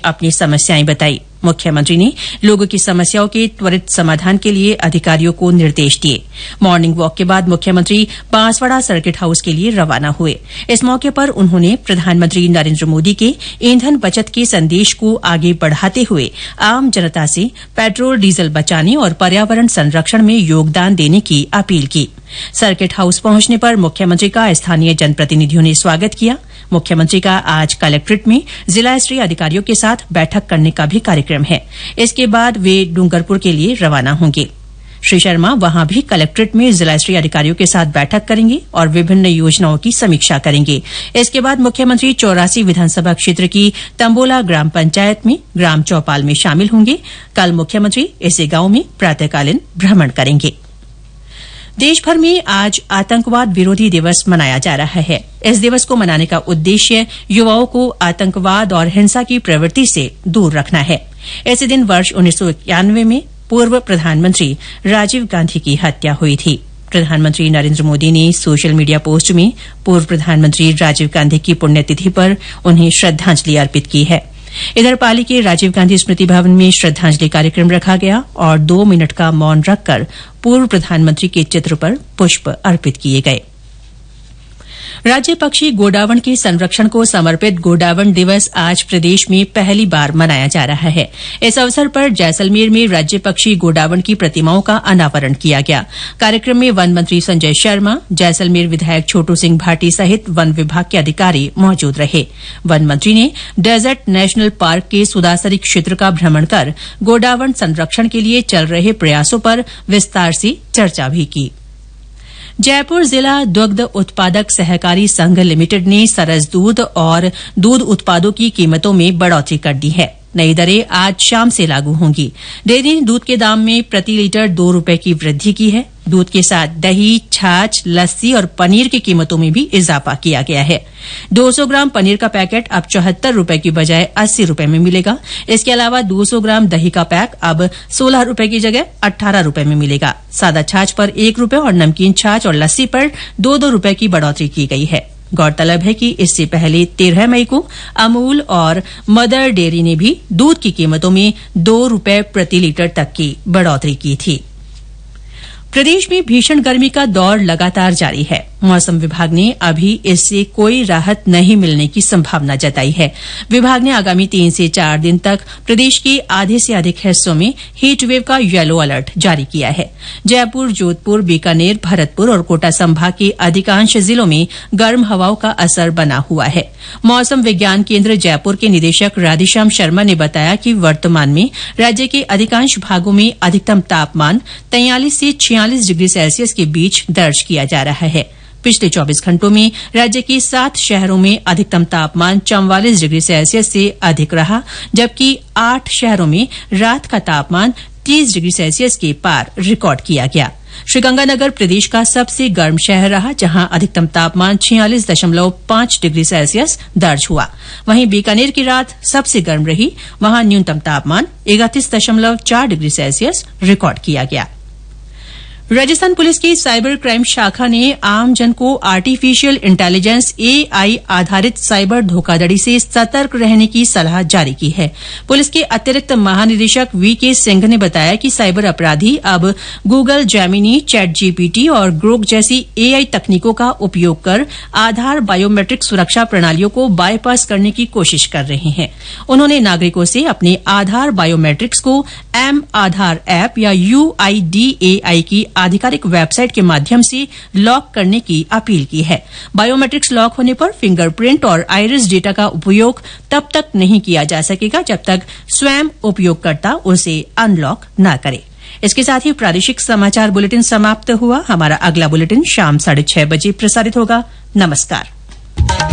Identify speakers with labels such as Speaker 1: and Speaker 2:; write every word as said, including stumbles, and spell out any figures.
Speaker 1: अपनी समस्याएं बताई। मुख्यमंत्री ने लोगों की समस्याओं के त्वरित समाधान के लिए अधिकारियों को निर्देश दिए। मॉर्निंग वॉक के बाद मुख्यमंत्री बांसवाड़ा सर्किट हाउस के लिए रवाना हुए। इस मौके पर उन्होंने प्रधानमंत्री नरेंद्र मोदी के ईंधन बचत के संदेश को आगे बढ़ाते हुए आम जनता से पेट्रोल डीजल बचाने और पर्यावरण संरक्षण में योगदान देने की अपील की। सर्किट हाउस पहुंचने पर मुख्यमंत्री का स्थानीय जनप्रतिनिधियों ने स्वागत किया। मुख्यमंत्री का आज कलेक्ट्रेट में जिला स्तरीय अधिकारियों के साथ बैठक करने का भी कार्यक्रम है। इसके बाद वे डूंगरपुर के लिए रवाना होंगे। श्री शर्मा वहां भी कलेक्ट्रेट में जिला स्तरीय अधिकारियों के साथ बैठक करेंगे और विभिन्न योजनाओं की समीक्षा करेंगे। इसके बाद मुख्यमंत्री चौरासी विधानसभा क्षेत्र की तंबोला ग्राम पंचायत में ग्राम चौपाल में शामिल होंगे। कल मुख्यमंत्री इसी गांव में प्रातःकालीन भ्रमण करेंगे। देशभर में आज आतंकवाद विरोधी दिवस मनाया जा रहा है। इस दिवस को मनाने का उद्देश्य युवाओं को आतंकवाद और हिंसा की प्रवृत्ति से दूर रखना है। इसी दिन वर्ष उन्नीस सौ इक्यानवे में पूर्व प्रधानमंत्री राजीव गांधी की हत्या हुई थी। प्रधानमंत्री नरेंद्र मोदी ने सोशल मीडिया पोस्ट में पूर्व प्रधानमंत्री राजीव गांधी की पुण्यतिथि पर उन्हें श्रद्धांजलि अर्पित की है। इधर पाली के राजीव गांधी स्मृति भवन में श्रद्धांजलि कार्यक्रम रखा गया और दो मिनट का मौन रखकर पूर्व प्रधानमंत्री के चित्र पर पुष्प अर्पित किए गए। राज्य पक्षी गोडावण के संरक्षण को समर्पित गोडावण दिवस आज प्रदेश में पहली बार मनाया जा रहा है। इस अवसर पर जैसलमेर में राज्य पक्षी गोडावण की प्रतिमाओं का अनावरण किया गया। कार्यक्रम में वन मंत्री संजय शर्मा, जैसलमेर विधायक छोटू सिंह भाटी सहित वन विभाग के अधिकारी मौजूद रहे। वन मंत्री ने डेजर्ट नेशनल पार्क के सुदासरी क्षेत्र का भ्रमण कर गोडावण संरक्षण के लिए चल रहे प्रयासों पर विस्तार से चर्चा भी की। जयपुर जिला दुग्ध उत्पादक सहकारी संघ लिमिटेड ने सरस दूध और दूध उत्पादों की कीमतों में बढ़ोतरी कर दी है। नई दरें आज शाम से लागू होंगी। डेयरी ने दूध के दाम में प्रति लीटर दो रूपये की वृद्धि की है। दूध के साथ दही, छाछ, लस्सी और पनीर की कीमतों में भी इजाफा किया गया है। दो सौ ग्राम पनीर का पैकेट अब चौहत्तर रूपये की बजाय अस्सी रूपये में मिलेगा। इसके अलावा दो सौ ग्राम दही का पैक अब सोलह रूपये की जगह अठारह रूपये में मिलेगा। सादा छाछ पर एक रूपये और नमकीन छाछ और लस्सी पर दो दो रूपये की बढ़ोतरी की गई है। गौरतलब है कि इससे पहले तेरह मई को अमूल और मदर डेयरी ने भी दूध की कीमतों में दो रूपये प्रति लीटर तक की बढ़ोतरी की थी। प्रदेश में भीषण गर्मी का दौर लगातार जारी है। मौसम विभाग ने अभी इससे कोई राहत नहीं मिलने की संभावना जताई है। विभाग ने आगामी तीन से चार दिन तक प्रदेश के आधे से अधिक हिस्सों में हीटवेव का येलो अलर्ट जारी किया है। जयपुर, जोधपुर, बीकानेर, भरतपुर और कोटा संभाग के अधिकांश जिलों में गर्म हवाओं का असर बना हुआ है। मौसम विज्ञान केंद्र जयपुर के निदेशक राधेश्याम शर्मा ने बताया कि वर्तमान में राज्य के अधिकांश भागों में अधिकतम तापमान तैंतालीस से छियालीस डिग्री सेल्सियस के बीच दर्ज किया जा रहा है। पिछले चौबीस घंटों में राज्य के सात शहरों में अधिकतम तापमान चौवालीस डिग्री सेल्सियस से अधिक रहा, जबकि आठ शहरों में रात का तापमान तीस डिग्री सेल्सियस के पार रिकॉर्ड किया गया। श्रीगंगानगर प्रदेश का सबसे गर्म शहर रहा, जहां अधिकतम तापमान छियालीस दशमलव पांच डिग्री सेल्सियस दर्ज हुआ। वहीं बीकानेर की रात सबसे गर्म रही, वहां न्यूनतम तापमान इकतीस दशमलव चार डिग्री सेल्सियस रिकॉर्ड किया गया। राजस्थान पुलिस की साइबर क्राइम शाखा ने आमजन को आर्टिफिशियल इंटेलिजेंस एआई आधारित साइबर धोखाधड़ी से सतर्क रहने की सलाह जारी की है। पुलिस के अतिरिक्त महानिदेशक वीके सिंह ने बताया कि साइबर अपराधी अब गूगल जेमिनी, चैट जीपीटी और ग्रोक जैसी एआई तकनीकों का उपयोग कर आधार बायोमेट्रिक सुरक्षा प्रणालियों को बाईपास करने की कोशिश कर रहे हैं। उन्होंने नागरिकों से अपने आधार बायोमेट्रिक्स को एम आधार ऐप या यूआईडीएआई की आधिकारिक वेबसाइट के माध्यम से लॉक करने की अपील की है। बायोमेट्रिक्स लॉक होने पर फिंगरप्रिंट और आइरिस डेटा का उपयोग तब तक नहीं किया जा सकेगा जब तक स्वयं उपयोगकर्ता उसे अनलॉक न करे। इसके साथ ही प्रादेशिक समाचार बुलेटिन समाप्त हुआ। हमारा अगला बुलेटिन शाम साढ़े छह बजे प्रसारित होगा। नमस्कार।